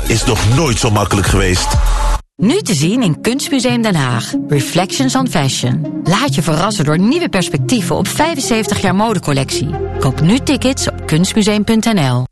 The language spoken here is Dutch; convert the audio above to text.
is nog nooit zo makkelijk geweest. Nu te zien in Kunstmuseum Den Haag. Reflections on Fashion. Laat je verrassen door nieuwe perspectieven op 75 jaar modecollectie. Koop nu tickets op kunstmuseum.nl.